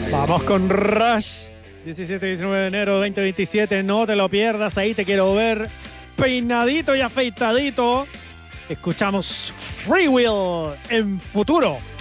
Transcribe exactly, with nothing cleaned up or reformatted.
Vamos con Rush. diecisiete y diecinueve de enero de veinte veintisiete. No te lo pierdas. Ahí te quiero ver peinadito y afeitadito. Escuchamos Free Will en Futuro.